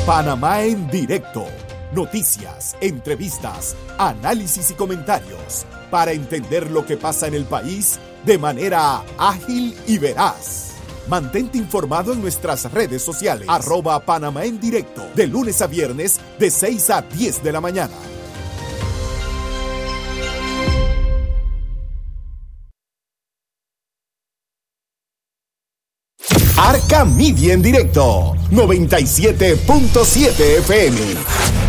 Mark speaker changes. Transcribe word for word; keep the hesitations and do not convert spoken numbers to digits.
Speaker 1: Panamá en directo. Noticias, entrevistas, análisis y comentarios para entender lo que pasa en el país de manera ágil y veraz. Mantente informado en nuestras redes sociales. Arroba Panamá en directo. De lunes a viernes de seis a diez de la mañana. Arca Media en directo. noventa y siete punto siete F M.